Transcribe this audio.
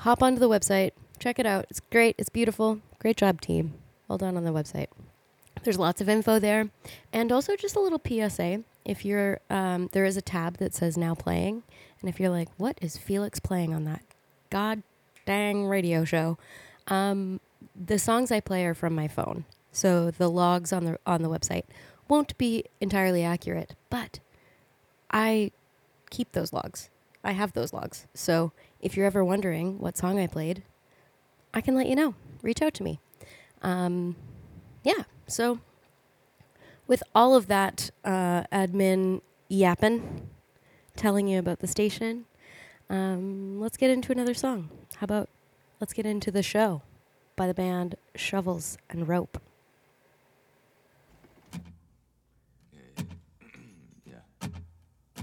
hop onto the website, check it out. It's great. It's beautiful. Great job, team. Well done on the website. There's lots of info there. And also just a little PSA. If you're, there is a tab that says now playing. And if you're like, what is Felix playing on that god dang radio show? The songs I play are from my phone. So the logs on the website won't be entirely accurate, but I keep those logs. I have those logs. So if you're ever wondering what song I played, I can let you know. Reach out to me. Yeah. So with all of that admin yapping, telling you about the station, let's get into another song. How about let's get into The Show by the band Shovels and Rope.